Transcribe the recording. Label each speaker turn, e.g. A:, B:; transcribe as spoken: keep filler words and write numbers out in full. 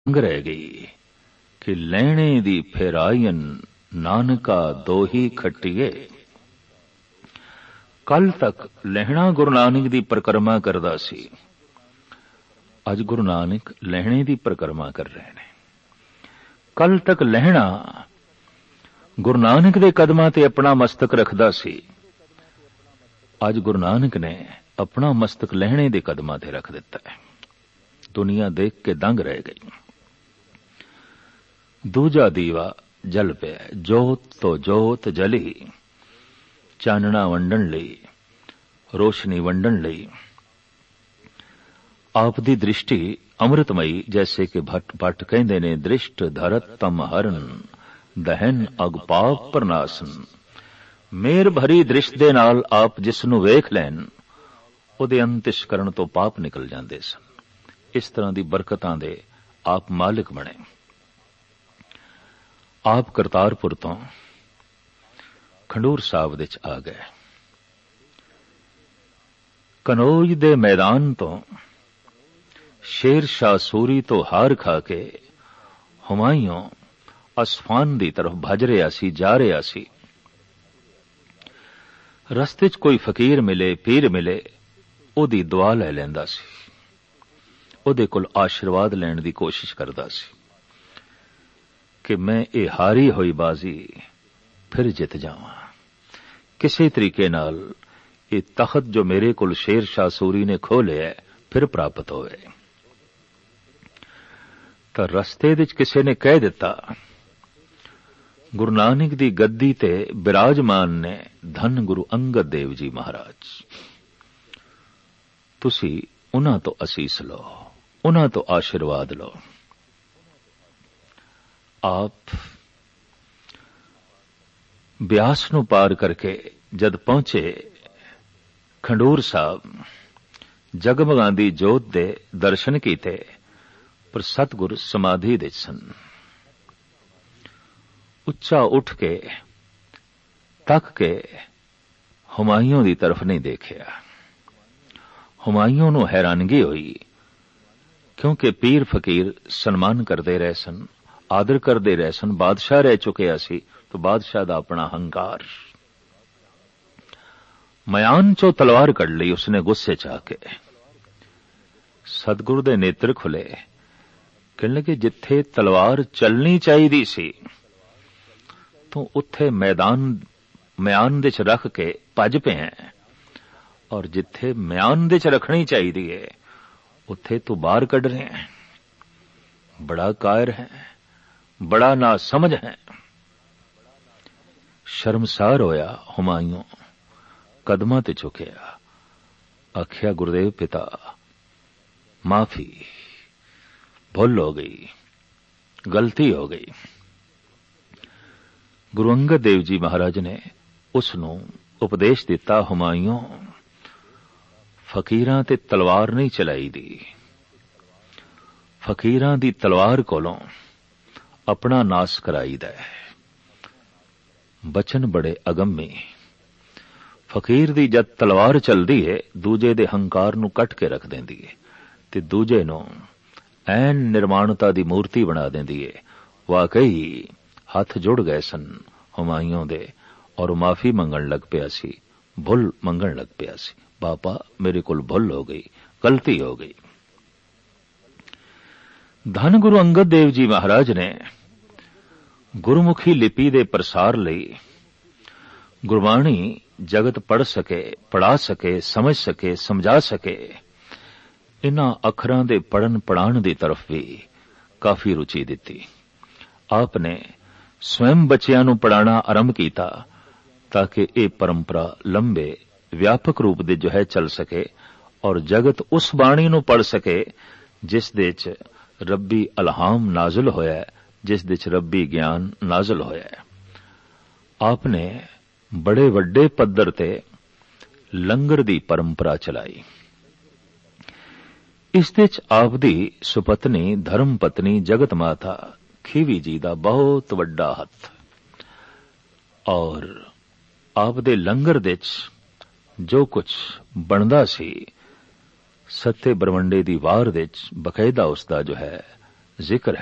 A: अंग रह गई कि लैणे दी फेरायन नानका दोही खट्टिए। कल तक लहणा गुरु नानक दी परिक्रमा करदा सी, अज गुरु नानक लहणे दी परिक्रमा कर रहे ने। कल तक लहणा गुरु नानक दे कदमां ते अपना मस्तक रखदा सी, अज गुरु नानक ने अपना मस्तक लहणे दे कदमां ते रख दिता है। दुनिया देख के दंग रह गई। दूजा दीवा जल पे, जोत तो जोत जली, चानना वंडन लई, रोशनी वंडन लई। आप दी दृष्टि अमृतमयी, जैसे कि भट्ट भट्ट कहंदे ने, दृष्ट धरत तम हरन दहन अग पाप प्रनासन। मेर भरी दृष्ट दे नाल आप जिसनू वेख लैन, उहदे अंतिशकरण तो पाप निकल जांदे सन। इस तरह दी बरकतां दे आप मालिक बने। आप करतारपुर तो खंडूर साहब विच आ गए। कनौज दे मैदान तो शेर शाह सूरी तो हार खा के हुमायूं असफान दी तरफ भज रहा सी, जा रहा सी। रस्ते च कोई फकीर मिले, पीर मिले, ओदी दुआ लै लैंदा सी, ओदे कोल आशीर्वाद लैण दी कोशिश करदा सी कि मैं ये हारी हुई बाजी फिर जित जावां, किसी तरीके नाल ये तखत जो मेरे कोल शेर शाह सूरी ने खो लिया फिर प्राप्त होवे। तां रस्ते विच किसी ने कह दिता, गुरु नानक दी गद्दी ते विराजमान ने धन गुरु अंगद देव जी महाराज, तुसी उन्हां तो असीस लो, उन्हां तो आशीर्वाद लो। आप ब्यास नूं पार करके जद पहुंचे खंडूर साहब, जगमगांदी जोत दे दर्शन कीते, पर सतगुर समाधि दे सन। उच्चा उठ के तक के हुमायूं दी तरफ नहीं देखिया। हुमायूं नूं हैरानगी हुई, क्योंकि पीर फकीर सन्मान करते रहे सन, आदर करते रहे सन, बादशाह रह चुके सी, तो बादशाह दा अपना हंकार। मयान चो तलवार कढ़ ली उसने गुस्से च आके। सतगुरु दे नेत्र खुले, कहने लगे जिथे तलवार चलनी चाहिदी सी तो उत्थे मैदान म्यान दे च रख के भज पे हैं, और जिथे म्यान दे च रखनी चाहिदी है उत्थे तो बाहर कढ़ रहे हैं। बड़ा कायर है, बड़ा ना समझ है। शर्मसार होया हुमायूं, कदमां ते झुकिया, आखिया गुरुदेव पिता माफी, भुल हो गई, गलती हो गई। गुरु अंगद देव जी महाराज ने उसनूं उपदेश दिता, हुमायूं फकीरां ते तलवार नहीं चलाई दी, फकीरां दी तलवार कोलों अपना नास कराईदा है। बचन बड़े अगम्मी। फकीर दी जद तलवार चलदी है, दूजे दे हंकार नूं कट के रख देंदी है ते दूजे नूं ऐन निर्माणता दी मूर्ति बना देंदी है। वाकई हाथ जुड़ गए सन हुमायूं दे, और माफी मंगण लग पिया सी, भुल मंगण लग पिया सी। बापा मेरे कोल भुल हो गई, गलती हो गई। धन गुरु अंगद देव जी महाराज ने गुरुमुखी लिपि दे प्रसार लई गुरबाणी जगत पढ़ सके, पढ़ा सके, समझ सके, समझा सके, इन्हां अखरां दे पढ़न पढ़ाण दी तरफ भी काफी रुचि दिती। आपने स्वयं बच्चियां नूं पढ़ाना आरंभ कीता ताकि ये परंपरा लंबे व्यापक रूप दे जो है चल सके, और जगत उस बाणी नूं पढ़ सके जिस दे च रब्बी अलहाम नाजुल होया, जिस दे च रब्बी ज्ञान नाजुल होया। आपने बड़े वड्डे पद्धर ते लंगर दी परंपरा चलाई। इस दे च आप दी सुपत्नी धर्म पत्नी जगत माता खीवी जी दा बहुत वड्डा हथ, और आप दे लंगर दे च जो कुछ बनदा सी, सत्ते बरवंडे दी वार दे च बकायदा उसदा जो है ਜ਼ਿਕਰ